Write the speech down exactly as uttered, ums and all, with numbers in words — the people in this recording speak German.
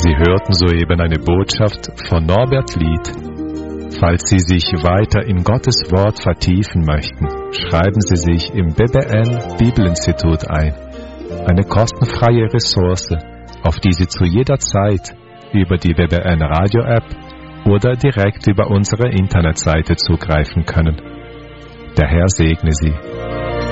Sie hörten soeben eine Botschaft von Norbert Lied. Falls Sie sich weiter in Gottes Wort vertiefen möchten, schreiben Sie sich im B B N Bibelinstitut ein. Eine kostenfreie Ressource, auf die Sie zu jeder Zeit über die B B N Radio App oder direkt über unsere Internetseite zugreifen können. Der Herr segne Sie.